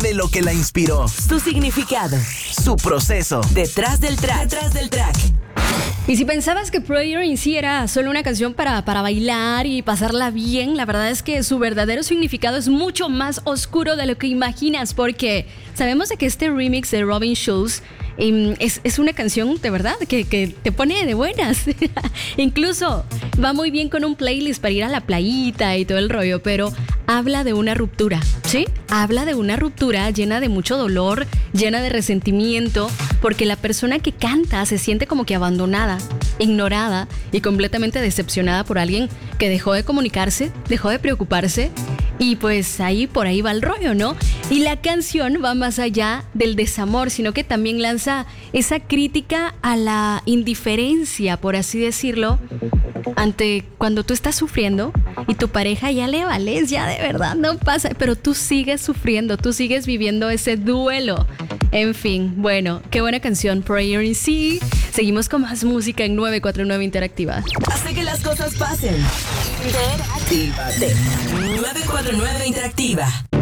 sabe lo que la inspiró, Su significado. su proceso. Detrás del track. Detrás del track. Y si pensabas que Prayer en sí era solo una canción para bailar y pasarla bien, la verdad es que su verdadero significado es mucho más oscuro de lo que imaginas, porque sabemos de que este remix de Robin Schulz es una canción de verdad que te pone de buenas. Incluso va muy bien con un playlist para ir a la playita y todo el rollo, pero habla de una ruptura, ¿sí? Habla de una ruptura llena de mucho dolor, llena de resentimiento, porque la persona que canta se siente como que abandonada, ignorada y completamente decepcionada por alguien que dejó de comunicarse, dejó de preocuparse. Y pues por ahí va el rollo, ¿no? Y la canción va más allá del desamor, sino que también lanza esa crítica a la indiferencia, por así decirlo, ante cuando tú estás sufriendo y tu pareja ya le vales, ya de verdad no pasa, pero tú sigues sufriendo, tú sigues viviendo ese duelo. En fin, bueno, qué buena canción, Prayer in Sea. Seguimos con más música en 949 Interactiva. Hace que las cosas pasen. Interactívate. 949 Interactiva.